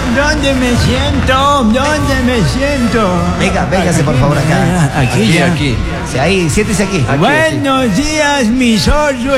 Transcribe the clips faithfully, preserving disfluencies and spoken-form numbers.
¿Dónde me siento? ¿Dónde me siento? Venga, véngase por favor acá. Aquí, Aquí, ya. aquí. Sí, ahí, siéntese aquí. Aquí, Buenos días, mi sordo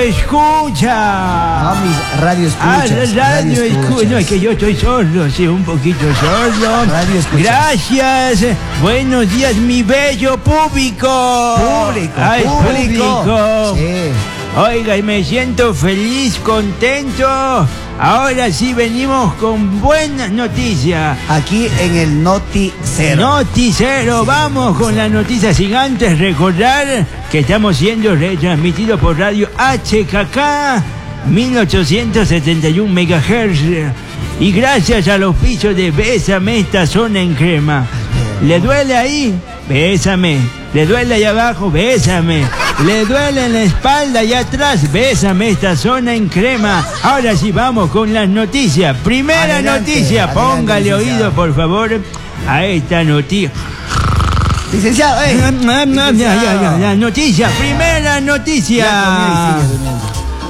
escucha. No, mis radio Ah, escuchas. la radio escucha. No, es que yo estoy sordo, sí, un poquito sordo. Radio escuchas. Gracias. Buenos días, mi bello público. Público, Ay, público. público. Sí. Oiga, y me siento feliz, contento. Ahora sí venimos con buenas noticias. Aquí en el Noticero. Noticero, vamos con las noticias sin antes recordar que estamos siendo retransmitidos por radio H K K mil ochocientos setenta y uno megahertz y gracias a los pisos de Bésame esta zona en crema. ¿Le duele ahí? Bésame. ¿Le duele ahí abajo? Bésame. ¿Le duele en la espalda y atrás? Bésame esta zona en crema. Ahora sí vamos con las noticias. Primera Adelante, noticia. adelante, Póngale licenciado. oído, por favor, a esta noticia. Licenciado, eh. Ya, ya, ya, la noticia. Primera noticia. Ya comió y sigue durmiendo.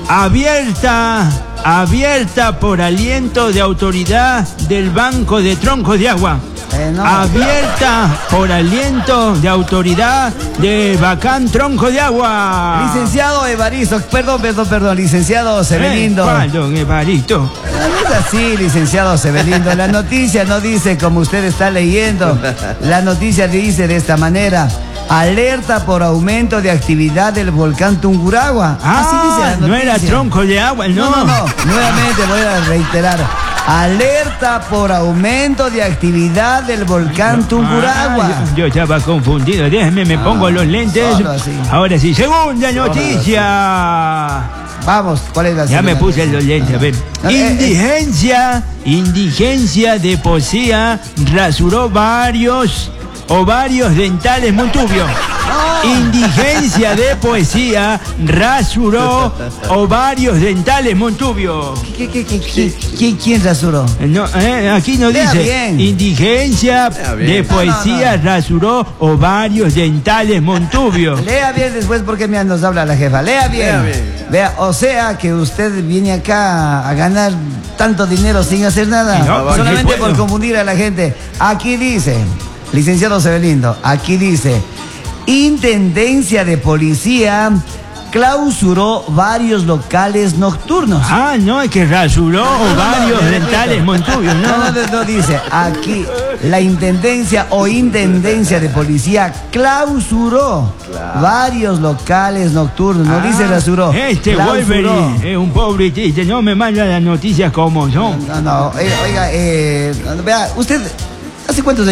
Abierta, abierta por aliento de autoridad del Banco de Troncos de Agua. Eh, no. Abierta por aliento de autoridad de Bacán Tronco de Agua. Licenciado Evaristo, perdón, perdón, perdón, licenciado Sebelindo. Eh, ¿cuál, Evaristo? No es así, licenciado Sebelindo. La noticia no dice como usted está leyendo. La noticia dice de esta manera. Alerta por aumento de actividad del volcán Tungurahua. Así dice la Ah, no era noticia. Tronco de Agua, no. No, no, no. Nuevamente voy a reiterar. Alerta por aumento de actividad del volcán Tungurahua. Ah, yo, yo estaba confundido. Déjame, me pongo los lentes. solo así. Ahora sí, segunda noticia. Vamos, ¿cuál es la Ya me segunda puse noticia? los lentes, a ver. Ah, eh, eh. Indigencia, indigencia de poesía rasuró varios ovarios dentales Montubios. Indigencia de poesía rasuró ovarios dentales Montubios. ¿Qué, qué, qué, qué, qué- ¿Quién rasuró? No, eh, aquí no Lea dice. bien. Indigencia Lea bien. de poesía No, no, rasuró ovarios dentales Montubios. Lea bien después porque me nos habla la jefa. Lea bien. Lea bien. Vea, o sea que usted viene acá a ganar tanto dinero sin hacer nada. No, porque solamente puedo. por confundir a la gente. Aquí dice, licenciado Sebelindo, aquí dice, Intendencia de Policía clausuró varios locales nocturnos. Ah, no, es que rasuró ovarios le dentales repito. Montubios, No, ¿no? no, no, no, dice aquí la intendencia o intendencia de policía clausuró varios locales nocturnos. No dice rasuró. Este clausuró. Wolverine es un pobre chiste, no me manda las noticias como son. No, no, eh, oiga, eh, vea, usted, ¿hace cuántos años